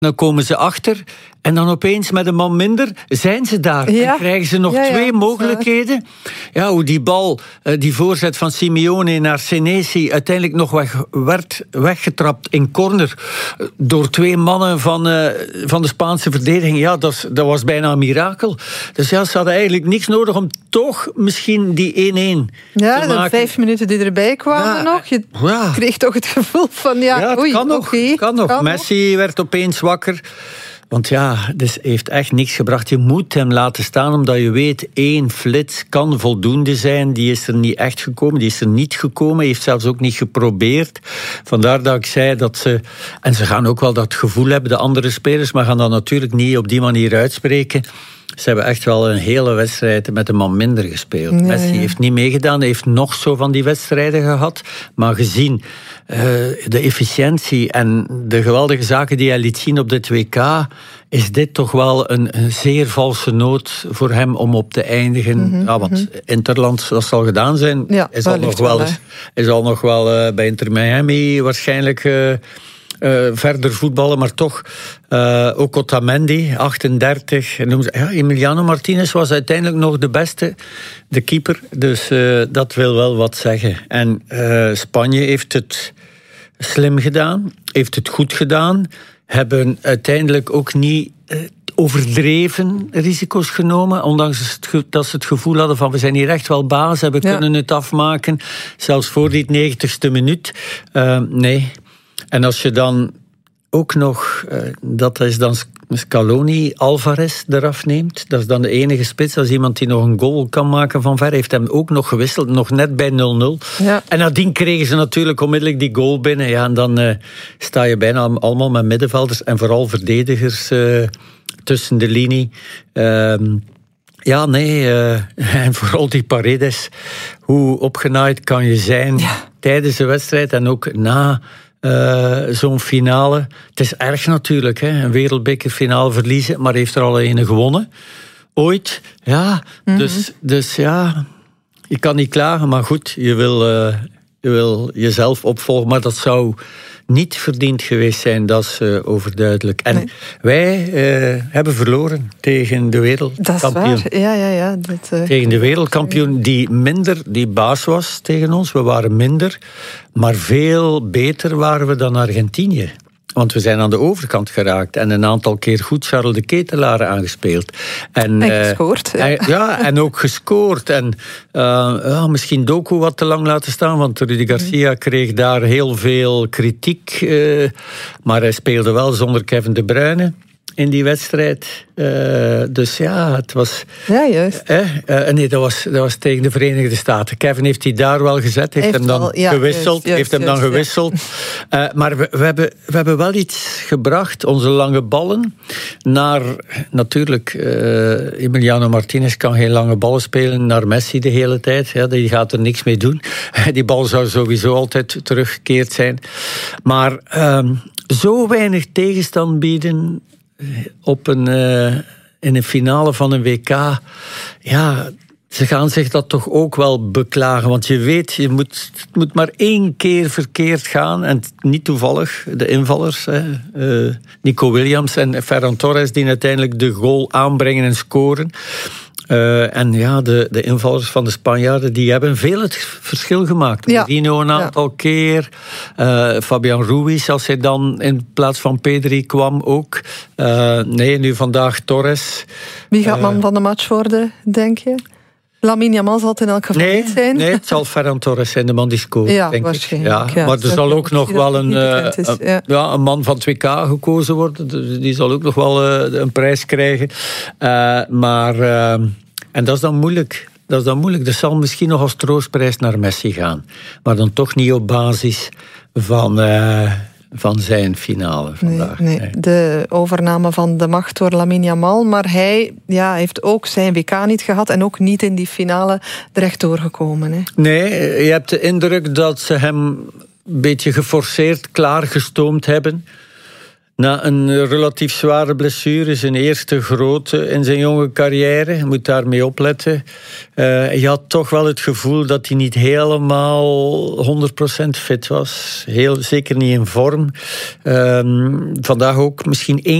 Dan komen ze achter en dan opeens met een man minder zijn ze daar. En krijgen ze nog twee mogelijkheden. Ja, hoe die bal, die voorzet van Simeone naar Senesi uiteindelijk nog werd weggetrapt in corner door twee mannen van de Spaanse verdediging. Ja, dat was bijna een mirakel. Dus ja, ze hadden eigenlijk niks nodig om toch misschien die 1-1 te maken. De 5 minuten die erbij kwamen nog. Je kreeg toch het gevoel van het kan nog. Messi werd opeens wakker. Want dus heeft echt niks gebracht. Je moet hem laten staan, omdat je weet, 1 flits kan voldoende zijn. Die is er niet echt gekomen, die is er niet gekomen. Heeft zelfs ook niet geprobeerd. Vandaar dat ik zei dat ze... En ze gaan ook wel dat gevoel hebben, de andere spelers, maar gaan dat natuurlijk niet op die manier uitspreken. Ze hebben echt wel een hele wedstrijd met een man minder gespeeld. Messi heeft niet meegedaan, hij heeft nog zo van die wedstrijden gehad. Maar gezien de efficiëntie en de geweldige zaken die hij liet zien op dit WK, is dit toch wel een zeer valse noot voor hem om op te eindigen. Want Interland, dat zal gedaan zijn. Ja, hij zal nog wel bij Inter Miami waarschijnlijk... verder voetballen, maar toch ook Otamendi, 38. Emiliano Martinez was uiteindelijk nog de beste, de keeper. Dus dat wil wel wat zeggen. En Spanje heeft het slim gedaan, heeft het goed gedaan, hebben uiteindelijk ook niet overdreven risico's genomen, ondanks dat ze het gevoel hadden van we zijn hier echt wel baas, we kunnen het afmaken, zelfs voor die 90ste minuut. Nee. En als je dan ook nog, dat is dan Scaloni, Alvarez eraf neemt, dat is dan de enige spits, als iemand die nog een goal kan maken van ver, heeft hem ook nog gewisseld, nog net bij 0-0. Ja. En nadien kregen ze natuurlijk onmiddellijk die goal binnen. Ja, en dan sta je bijna allemaal met middenvelders en vooral verdedigers tussen de linie. En vooral die Paredes. Hoe opgenaaid kan je zijn tijdens de wedstrijd en ook na... zo'n finale. Het is erg natuurlijk, hè? Een wereldbekerfinale verliezen, maar heeft er al een gewonnen. Ooit. Ja, dus ja, je kan niet klagen, maar goed, je wil jezelf opvolgen, maar dat zou niet verdiend geweest zijn, dat is overduidelijk. En wij hebben verloren tegen de wereldkampioen. Dat is waar, ja. Tegen de wereldkampioen die baas was tegen ons. We waren minder, maar veel beter waren we dan Argentinië. Want we zijn aan de overkant geraakt en een aantal keer goed Charles de Ketelaere aangespeeld. En gescoord. En ook gescoord. En misschien Doku wat te lang laten staan, want Rudy Garcia kreeg daar heel veel kritiek. Maar hij speelde wel zonder Kevin De Bruyne in die wedstrijd. Dus ja, het was... Ja, juist. Nee, dat was tegen de Verenigde Staten. Kevin heeft die daar wel gezet, heeft hem dan gewisseld. Maar we hebben wel iets gebracht, onze lange ballen, naar... Natuurlijk, Emiliano Martinez kan geen lange ballen spelen, naar Messi de hele tijd. Ja, die gaat er niks mee doen. Die bal zou sowieso altijd teruggekeerd zijn. Maar zo weinig tegenstand bieden... in een finale van een WK, ze gaan zich dat toch ook wel beklagen. Want je weet, het moet maar 1 keer verkeerd gaan. En niet toevallig, de invallers, Nico Williams en Ferran Torres, die uiteindelijk de goal aanbrengen en scoren. De invallers van de Spanjaarden, die hebben veel het verschil gemaakt. Mourinho een aantal keer. Fabian Ruiz, als hij dan in plaats van Pedri kwam ook. Nu vandaag Torres. Wie gaat man van de match worden, denk je? Lamine Yamal zal het in elk geval niet zijn. Nee, het zal Ferran Torres zijn, de man die scoort, denk ik. Waarschijnlijk. Maar er zal ook nog wel een man van 2K gekozen worden. Die zal ook nog wel een prijs krijgen. En dat is dan moeilijk. Er zal misschien nog als troostprijs naar Messi gaan. Maar dan toch niet op basis van zijn finale vandaag. Nee. De overname van de macht door Lamine Yamal. Maar hij heeft ook zijn WK niet gehad en ook niet in die finale terecht doorgekomen. Hè? Nee, je hebt de indruk dat ze hem een beetje geforceerd klaargestoomd hebben na een relatief zware blessure, zijn eerste grote in zijn jonge carrière. Je moet daarmee opletten. Je had toch wel het gevoel dat hij niet helemaal 100% fit was. Zeker niet in vorm. Vandaag ook misschien